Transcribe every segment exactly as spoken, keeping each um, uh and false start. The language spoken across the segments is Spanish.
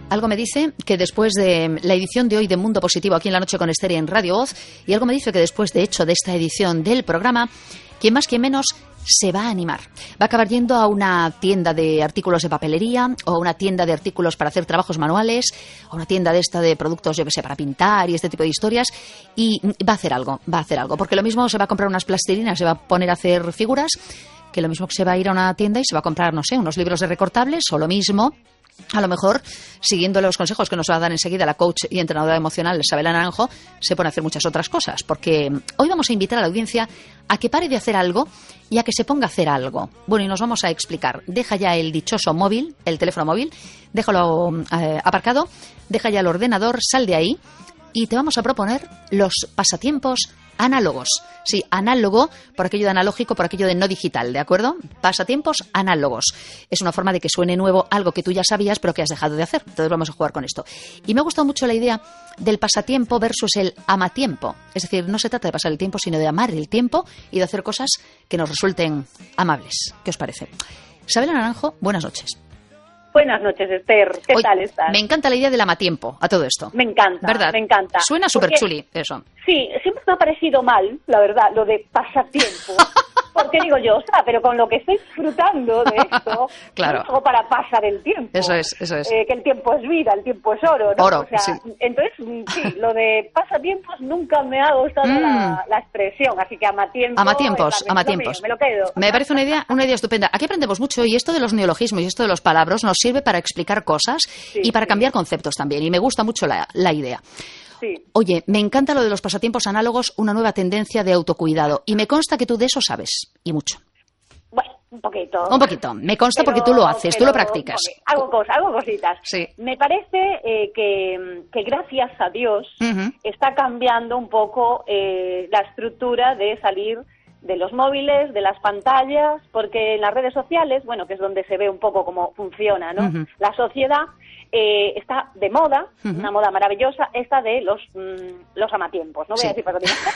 Algo me dice que después de la edición de hoy de Mundo Positivo aquí en La Noche con Esther y en Radio Oz, y algo me dice que después, de hecho, de esta edición del programa, quien más, quien menos, se va a animar. Va a acabar yendo a una tienda de artículos de papelería o a una tienda de artículos para hacer trabajos manuales o a una tienda de esta de productos, yo que sé, para pintar y este tipo de historias, y va a hacer algo, va a hacer algo. Porque lo mismo se va a comprar unas plastilinas, se va a poner a hacer figuras, que lo mismo que se va a ir a una tienda y se va a comprar, no sé, unos libros de recortables, o lo mismo, a lo mejor, siguiendo los consejos que nos va a dar enseguida la coach y entrenadora emocional Sabela Naranjo, se pone a hacer muchas otras cosas. Porque hoy vamos a invitar a la audiencia a que pare de hacer algo y a que se ponga a hacer algo. Bueno, y nos vamos a explicar. Deja ya el dichoso móvil, el teléfono móvil, déjalo eh, aparcado, deja ya el ordenador, sal de ahí y te vamos a proponer los pasatiempos análogos. Sí, análogo, por aquello de analógico, por aquello de no digital, ¿de acuerdo? Pasatiempos análogos. Es una forma de que suene nuevo algo que tú ya sabías, pero que has dejado de hacer. Entonces vamos a jugar con esto. Y me ha gustado mucho la idea del pasatiempo versus el amatiempo. Es decir, no se trata de pasar el tiempo, sino de amar el tiempo y de hacer cosas que nos resulten amables. ¿Qué os parece? Sabela Naranjo, buenas noches. Buenas noches, Esther. ¿Qué Oye, tal estás? Me encanta la idea del amatiempo a todo esto. Me encanta, ¿verdad? me encanta. Suena súper chuli eso. Sí, siempre me ha parecido mal, la verdad, lo de pasatiempo. Porque digo yo, o sea, pero con lo que estoy disfrutando de esto, claro. No es algo para pasar el tiempo. Eso es, eso es. Eh, que el tiempo es vida, el tiempo es oro, ¿no? Oro, o sea, sí. Entonces, sí, lo de pasatiempos nunca me ha gustado Mm. la, la expresión, así que amatiemos. Amatiempos, me, amatiempos. Me lo quedo. Me parece una idea, una idea estupenda. Aquí aprendemos mucho y esto de los neologismos y esto de los palabras nos sirve para explicar cosas Sí, y para sí. cambiar conceptos también. Y me gusta mucho la, la idea. Sí. Oye, me encanta lo de los pasatiempos análogos, una nueva tendencia de autocuidado. Y me consta que tú de eso sabes, y mucho. Bueno, un poquito. Un poquito. Me consta Pero- porque tú lo haces, tú pero, lo practicas. ok, Hago cosas, hago cositas. Sí. Me parece eh, que, que gracias a Dios Ujú. está cambiando un poco eh, la estructura de salir de los móviles, de las pantallas, porque en las redes sociales, bueno, que es donde se ve un poco cómo funciona, ¿no? Ujú. La sociedad eh, está de moda, Ujú. una moda maravillosa, esta de los mm, los amatiempos, no voy Sí. a decir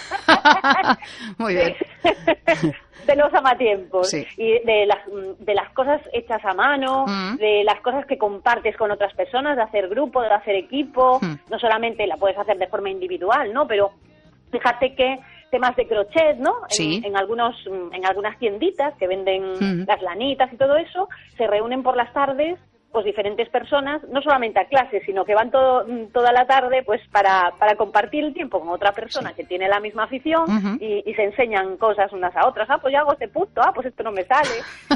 pasatiempos. Muy bien. De los amatiempos Sí. y de las de las cosas hechas a mano, Mm. de las cosas que compartes con otras personas, de hacer grupo, de hacer equipo. Mm. No solamente la puedes hacer de forma individual, ¿no? Pero fíjate que temas de crochet, ¿no? En, Sí. en algunos en algunas tienditas que venden Mm. las lanitas y todo eso, se reúnen por las tardes pues diferentes personas, no solamente a clases, sino que van todo, toda la tarde pues para, para compartir el tiempo con otra persona Sí. que tiene la misma afición Ujú. y, y se enseñan cosas unas a otras. Ah, pues yo hago este punto, ah, pues esto no me sale.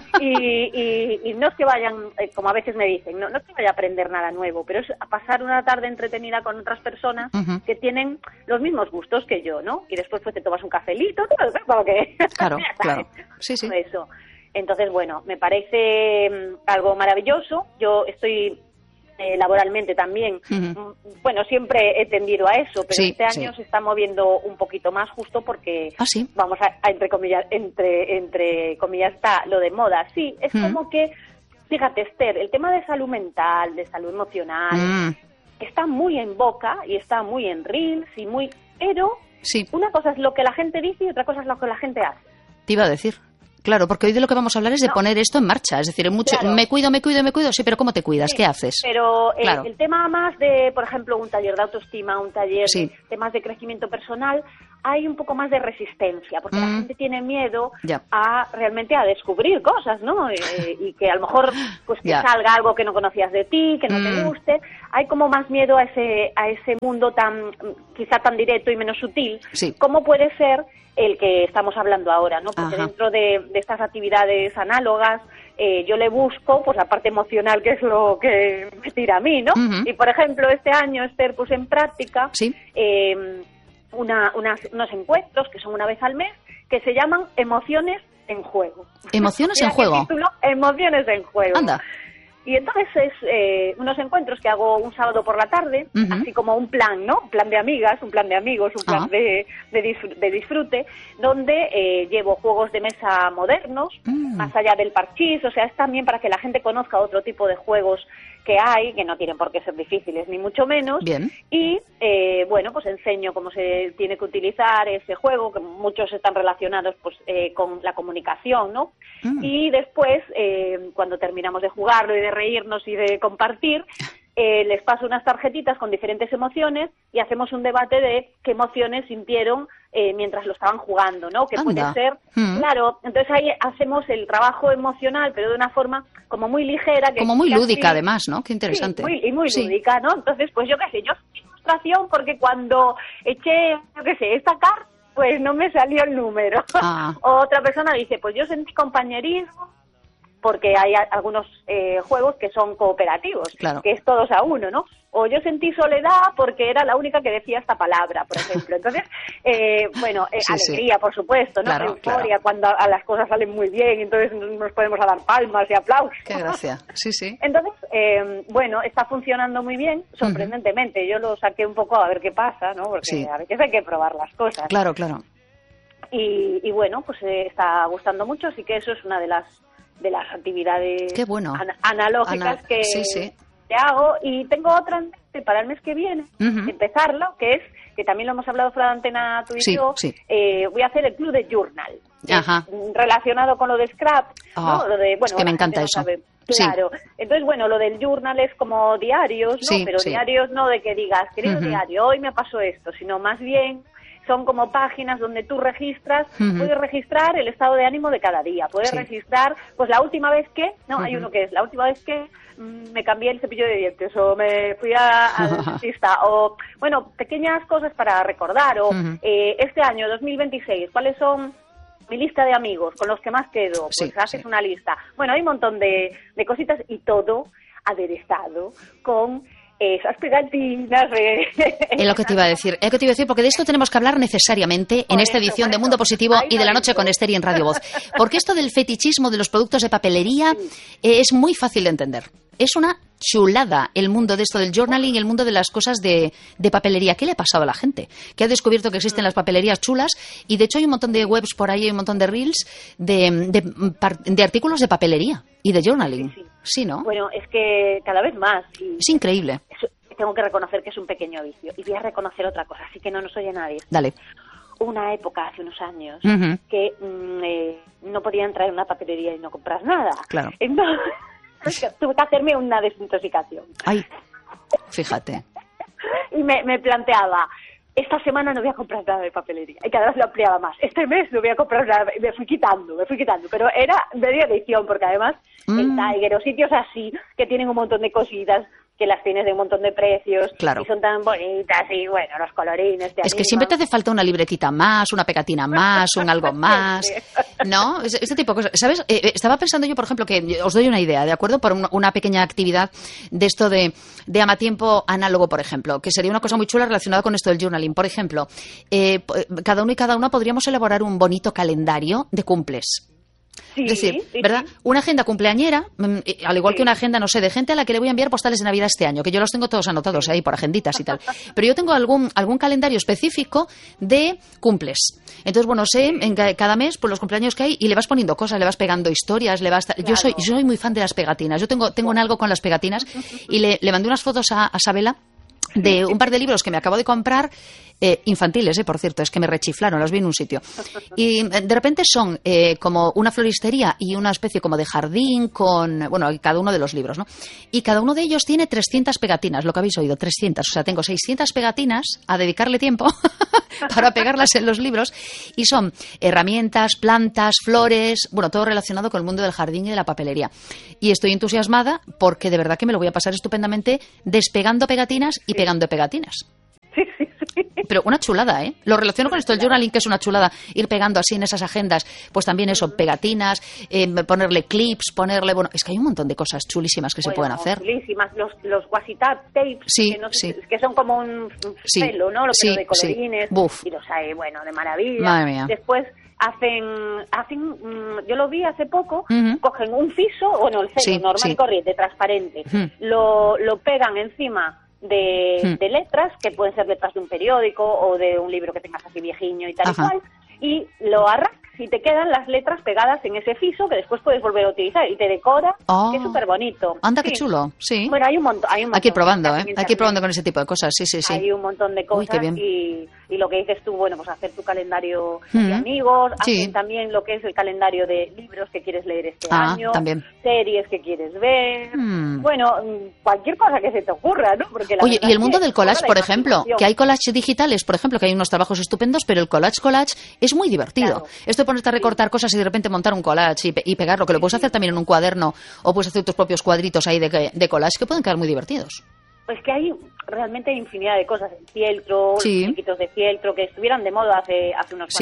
y, y, y no es que vayan, eh, como a veces me dicen, no, no es que vaya a aprender nada nuevo, pero es a pasar una tarde entretenida con otras personas Ujú. que tienen los mismos gustos que yo, ¿no? Y después pues te tomas un cafelito, todo eso, como que... Claro, ya claro. sabes, Sí, sí. todo eso. Entonces, bueno, me parece mm, algo maravilloso. Yo estoy eh, laboralmente también, Ujú. mm, bueno, siempre he tendido a eso, pero Sí, este año sí. se está moviendo un poquito más justo porque, Ah, sí. vamos a, a entre comillas, entre, entre comillas está lo de moda. Sí, es Mm. como que, fíjate, Esther, el tema de salud mental, de salud emocional, Mm. está muy en boca y está muy en reels y muy... Pero Sí, una cosa es lo que la gente dice y otra cosa es lo que la gente hace. te iba a decir. Claro, porque hoy de lo que vamos a hablar es de No. poner esto en marcha. Es decir, mucho, Claro. me cuido, me cuido, me cuido. Sí, pero ¿cómo te cuidas? Sí, ¿Qué haces? Pero eh, Claro. el tema más de, por ejemplo, un taller de autoestima, un taller Sí. de temas de crecimiento personal, hay un poco más de resistencia, porque la Mm. gente tiene miedo Ya. a realmente a descubrir cosas, ¿no? Eh, y que a lo mejor pues que Ya. salga algo que no conocías de ti, que no te Mm. guste. Hay como más miedo a ese a ese mundo tan quizá tan directo y menos sutil. Sí. ¿Cómo puede ser el que estamos hablando ahora, ¿no? Porque Ajá. dentro de, de estas actividades análogas eh, yo le busco pues la parte emocional, que es lo que me tira a mí, ¿no? Ujú. Y por ejemplo este año Esther puse en práctica Sí. eh, una, unas, unos encuentros que son una vez al mes que se llaman emociones en juego. Emociones Mira en qué juego. título, emociones en juego. Anda. Y entonces es eh, unos encuentros que hago un sábado por la tarde, Ujú. así como un plan, ¿no? Un plan de amigas, un plan de amigos, un plan Ajá. de, de, disfr- de disfrute, donde eh, llevo juegos de mesa modernos, Mm. más allá del parchís, o sea, es también para que la gente conozca otro tipo de juegos que hay, que no tienen por qué ser difíciles, ni mucho menos. Bien. Y, eh, bueno, pues enseño cómo se tiene que utilizar ese juego, que muchos están relacionados pues eh, con la comunicación, ¿no? Mm. Y después, eh, cuando terminamos de jugarlo y de reírnos y de compartir, eh, les paso unas tarjetitas con diferentes emociones y hacemos un debate de qué emociones sintieron eh, mientras lo estaban jugando, ¿no? Que Anda. puede ser, mm. claro, entonces ahí hacemos el trabajo emocional, pero de una forma como muy ligera. Que como muy casi, lúdica, además, ¿no? Qué interesante. Sí, muy, y muy sí. lúdica, ¿no? Entonces, pues yo qué sé, yo frustración porque cuando eché, yo qué sé, esta carta, pues no me salió el número. Ah. Otra persona dice, pues yo sentí compañerismo porque hay a- algunos eh, juegos que son cooperativos, Claro. que es todos a uno, ¿no? O yo sentí soledad porque era la única que decía esta palabra, por ejemplo. Entonces, eh, bueno, eh, Sí, alegría, sí. por supuesto, ¿no? Claro, Euforia, claro. cuando a, a las cosas salen muy bien, entonces nos podemos a dar palmas y aplausos. Qué gracia. Sí, sí. Entonces, eh, bueno, está funcionando muy bien, sorprendentemente. Yo lo saqué un poco a ver qué pasa, ¿no? Porque Sí. a veces hay que probar las cosas. Claro, claro. Y, y bueno, pues eh, está gustando mucho, así que eso es una de las de las actividades Qué bueno. an- analógicas Ana- que, sí, sí. que hago. Y tengo otra en mente para el mes que viene, Ujú. empezarlo, que es, que también lo hemos hablado fuera de antena tú y Sí, yo, sí. eh, voy a hacer el club de journal. que Ajá. es relacionado con lo de Scrap, Ah, ¿no? Lo de, bueno, es que me la gente encanta no eso. sabe. Sí. Claro. Entonces, bueno, lo del journal es como diarios, ¿no? Sí, Pero sí. diarios no de que digas, querido Ujú. diario, hoy me pasó esto, sino más bien son como páginas donde tú registras, Ujú. puedes registrar el estado de ánimo de cada día, puedes Sí. registrar, pues la última vez que, no, hay Ujú. uno que es la última vez que mm, me cambié el cepillo de dientes o me fui a- al dentista o, bueno, pequeñas cosas para recordar o Ujú. eh, este año dos mil veintiséis, ¿cuáles son mi lista de amigos con los que más quedo? Pues Sí, haces sí. una lista. Bueno, hay un montón de, de cositas y todo aderezado con esas pegatinas. eh, Es lo que te iba a decir, es lo que te iba a decir, porque de esto tenemos que hablar necesariamente en Por esta eso, edición por de eso. Mundo Positivo Ahí y de lo la noche digo. con Esther y en Radio Voz. Porque esto del fetichismo de los productos de papelería eh, es muy fácil de entender. Es una chulada el mundo de esto del journaling y el mundo de las cosas de, de papelería. ¿Qué le ha pasado a la gente? Que ha descubierto que existen las papelerías chulas y de hecho hay un montón de webs por ahí, hay un montón de reels de, de, par- de artículos de papelería y de journaling. Sí, sí. Sí, ¿no? Bueno, es que cada vez más. Y Es increíble. eso- tengo que reconocer que es un pequeño vicio. Y voy a reconocer otra cosa, así que no nos oye nadie. Dale. Una época, hace unos años, Ujú. que mm, eh, no podía entrar en una papelería y no comprar nada. Claro. Entonces, tuve que hacerme una desintoxicación. Ay, fíjate. Y me, me planteaba, esta semana no voy a comprar nada de papelería. Y cada vez lo ampliaba más. Este mes no voy a comprar nada. Y me fui quitando, me fui quitando. Pero era media edición, porque además Mm. el Tiger o sitios así, que tienen un montón de cositas, que las tienes de un montón de precios. Claro. Y son tan bonitas y, bueno, los colorines te Es que animan. siempre te hace falta una libretita más, una pegatina más, un algo más, Sí. ¿no? Es- Este tipo de cosas. ¿Sabes? Eh, eh, estaba pensando yo, por ejemplo, que os doy una idea, ¿de acuerdo? Por una, una pequeña actividad de esto de, de amatiempo análogo, por ejemplo, que sería una cosa muy chula relacionada con esto del journaling. Por ejemplo, eh, p- cada uno y cada una podríamos elaborar un bonito calendario de cumples. Sí, Es decir, sí, ¿verdad? sí. Una agenda cumpleañera, mm, eh, al igual Sí. que una agenda, no sé, de gente a la que le voy a enviar postales de Navidad este año, que yo los tengo todos anotados ahí por agenditas y tal. Pero yo tengo algún algún calendario específico de cumples. Entonces, bueno, sé en ca- cada mes pues los cumpleaños que hay y le vas poniendo cosas, le vas pegando historias, le vas... Yo soy yo soy muy fan de las pegatinas. Yo tengo tengo en algo con las pegatinas y le, le mandé unas fotos a, a Sabela de un par de libros que me acabo de comprar, eh, infantiles, eh, por cierto, es que me rechiflaron, los vi en un sitio. Y eh, de repente son eh, como una floristería y una especie como de jardín con, bueno, cada uno de los libros, ¿no? Y cada uno de ellos tiene trescientas pegatinas, lo que habéis oído, trescientas. O sea, tengo seiscientas pegatinas a dedicarle tiempo para pegarlas en los libros y son herramientas, plantas, flores, bueno, todo relacionado con el mundo del jardín y de la papelería. Y estoy entusiasmada porque de verdad que me lo voy a pasar estupendamente despegando pegatinas y pegando pegatinas. Sí, sí, sí. Pero una chulada, ¿eh? Lo relaciono con esto, el journaling, que es una chulada, ir pegando así en esas agendas, pues también eso, pegatinas, eh, ponerle clips, ponerle, bueno, es que hay un montón de cosas chulísimas que se Bueno, pueden hacer. chulísimas. Los, los washi tapes, Sí, que, no sé, sí. que son como un, un Sí, pelo, ¿no? Los sí, pelos de colorines. sí. Buf. Y los hay, bueno, de maravilla. Madre mía. Después hacen, hacen mm, yo lo vi hace poco, Ujú. cogen un fiso, bueno, el celo Sí, normal sí. y corriente, transparente, Ujú. lo, lo pegan encima de, Hmm. de letras, que pueden ser letras de un periódico o de un libro que tengas así viejiño y tal Ajá. y cual, y lo arrancas y te quedan las letras pegadas en ese fiso que después puedes volver a utilizar y te decora, Oh. que es súper bonito. Anda, qué Sí. chulo, sí. Bueno, hay un montón. Hay, un Hay que ir montón. probando, Estás ¿eh? en Hay que ir internet. probando con ese tipo de cosas, sí, sí, sí. Hay un montón de Uy, cosas qué bien. y y lo que dices tú, bueno, pues hacer tu calendario Mm. de amigos, Sí. hacen también lo que es el calendario de libros que quieres leer este Ah, año, también. series que quieres ver, Mm. bueno, mm, cualquier cosa que se te ocurra, ¿no? Porque la Oye, verdad y el es mundo que del collage, toda la por ejemplo, imaginación. que hay collages digitales, por ejemplo, que hay unos trabajos estupendos, pero el collage collage es muy divertido. Claro. Esto de ponerte a recortar cosas y de repente montar un collage y, pe- y pegarlo, que lo puedes hacer también en un cuaderno, o puedes hacer tus propios cuadritos ahí de, de collage que pueden quedar muy divertidos. Pues que hay realmente infinidad de cosas, el fieltro, Sí. los muñequitos de fieltro, que estuvieran de moda hace, hace unos Sí,